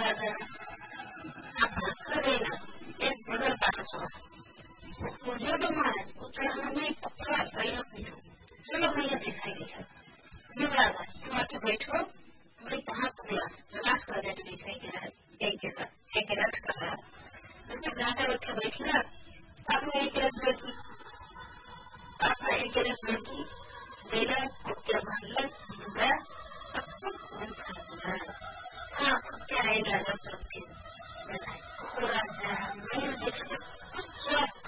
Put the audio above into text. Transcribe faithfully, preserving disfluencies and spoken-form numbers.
राजा भास्करेण एक बदल पाठो छो जो महाराज उत्तरायण पत्थर प्रयोग चलो भैया दिखाई दिया युवराजा तुम आके बैठो भाई कहाँ तुम तलाश कर रहे दिखाई दे रहा एक जगह एक रथ कर रहा उसमें राजा बच्चा बैठना आपने एक रथ जो की आपने एक रथ जो की बेला कुत्ते बांधला युवा सब कुछ बंद हाँ क्या है राजा सबके बताए राजा मैं देखा कुछ